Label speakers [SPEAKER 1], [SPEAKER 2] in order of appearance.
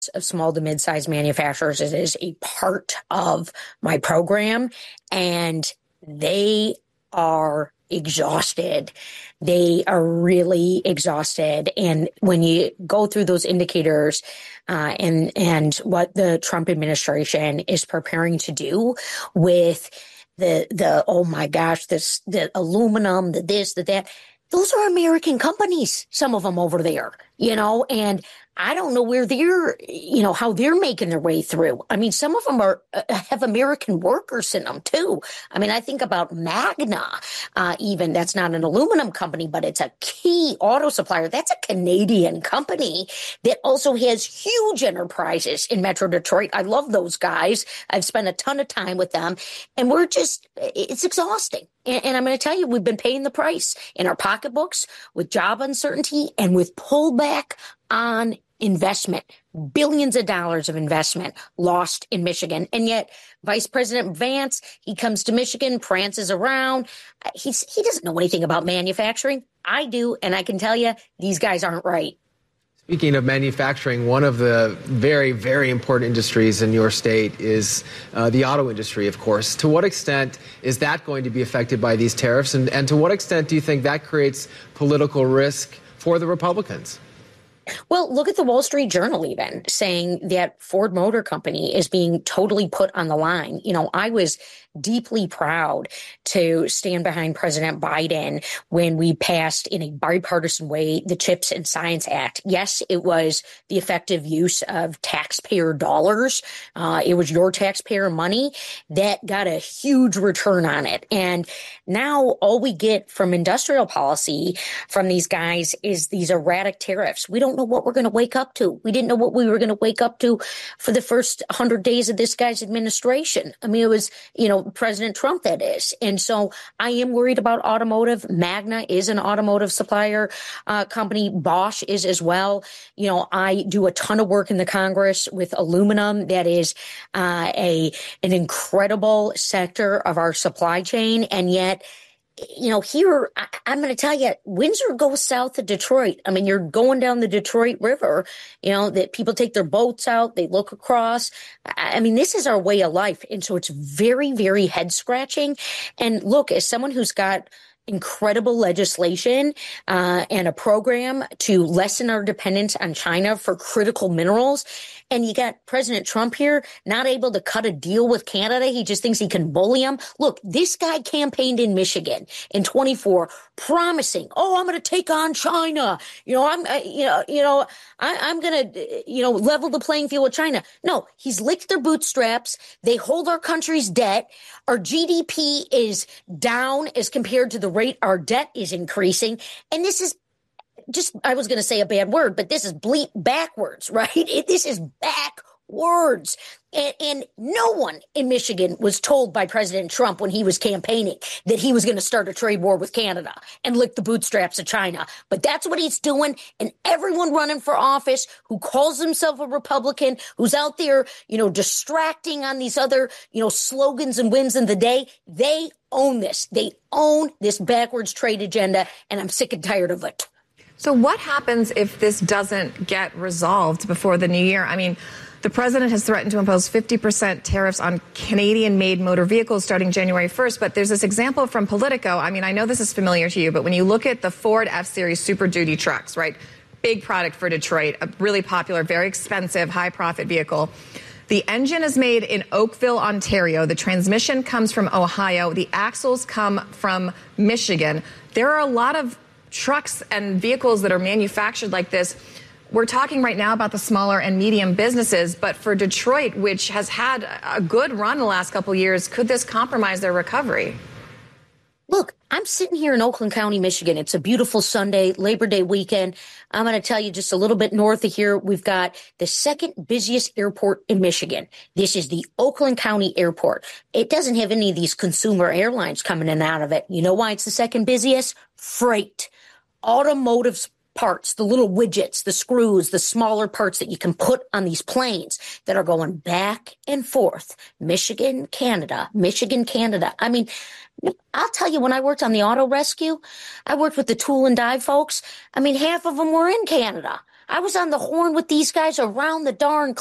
[SPEAKER 1] of small to mid-sized manufacturers. It is a part of my program, and they are exhausted. They are really exhausted. And when you go through those indicators and what the Trump administration is preparing to do with the oh my gosh, the aluminum, the this, the that, those are American companies, some of them over there, and I don't know where how they're making their way through. I mean, some of them have American workers in them too. I mean, I think about Magna, even that's not an aluminum company, but it's a key auto supplier. That's a Canadian company that also has huge enterprises in Metro Detroit. I love those guys. I've spent a ton of time with them, and it's exhausting. And I'm going to tell you, we've been paying the price in our pocketbooks with job uncertainty and with pullback on investment, billions of dollars of investment lost in Michigan. And yet Vice President Vance, he comes to Michigan, prances around. He doesn't know anything about manufacturing. I do. And I can tell you, these guys aren't right.
[SPEAKER 2] Speaking of manufacturing, one of the very, very important industries in your state is the auto industry, of course. To what extent is that going to be affected by these tariffs? And to what extent do you think that creates political risk for the Republicans?
[SPEAKER 1] Well, look at the Wall Street Journal even saying that Ford Motor Company is being totally put on the line. I was deeply proud to stand behind President Biden when we passed in a bipartisan way the CHIPS and Science Act. Yes, it was the effective use of taxpayer dollars. It was your taxpayer money that got a huge return on it. And now all we get from industrial policy from these guys is these erratic tariffs. We don't know what we're going to wake up to. We didn't know what we were going to wake up to for the first 100 days of this guy's administration. I mean, it was, President Trump, that is. And so I am worried about automotive. Magna is an automotive supplier company. Bosch is as well. I do a ton of work in the Congress with aluminum. That is an incredible sector of our supply chain. And yet, here, I'm going to tell you, Windsor goes south of Detroit. I mean, you're going down the Detroit River, that people take their boats out, they look across. I mean, this is our way of life. And so it's very, very head scratching. And look, as someone who's got incredible legislation and a program to lessen our dependence on China for critical minerals. And you got President Trump here not able to cut a deal with Canada. He just thinks he can bully him. Look, this guy campaigned in Michigan in 24, promising, I'm going to take on China. I'm going to, level the playing field with China. No, he's licked their bootstraps. They hold our country's debt. Our GDP is down as compared to the rate our debt is increasing. And this is I was going to say a bad word, but this is bleep backwards, right? This is backwards. And no one in Michigan was told by President Trump when he was campaigning that he was going to start a trade war with Canada and lick the bootstraps of China. But that's what he's doing. And everyone running for office who calls himself a Republican, who's out there, distracting on these other, slogans and wins in the day, they own this. They own this backwards trade agenda. And I'm sick and tired of it.
[SPEAKER 3] So what happens if this doesn't get resolved before the new year? I mean, the president has threatened to impose 50% tariffs on Canadian-made motor vehicles starting January 1st. But there's this example from Politico. I mean, I know this is familiar to you, but when you look at the Ford F-Series Super Duty trucks, right? Big product for Detroit, a really popular, very expensive, high-profit vehicle. The engine is made in Oakville, Ontario. The transmission comes from Ohio. The axles come from Michigan. There are a lot of trucks and vehicles that are manufactured like this. We're talking right now about the smaller and medium businesses, but for Detroit, which has had a good run the last couple of years, could this compromise their recovery?
[SPEAKER 1] Look, I'm sitting here in Oakland County, Michigan. It's a beautiful Sunday, Labor Day weekend. I'm going to tell you just a little bit north of here, we've got the second busiest airport in Michigan. This is the Oakland County Airport. It doesn't have any of these consumer airlines coming in and out of it. You know why it's the second busiest? Freight. Automotive parts, the little widgets, the screws, the smaller parts that you can put on these planes that are going back and forth. Michigan, Canada, Michigan, Canada. I mean, I'll tell you, when I worked on the auto rescue, I worked with the tool and die folks. I mean, half of them were in Canada. I was on the horn with these guys around the darn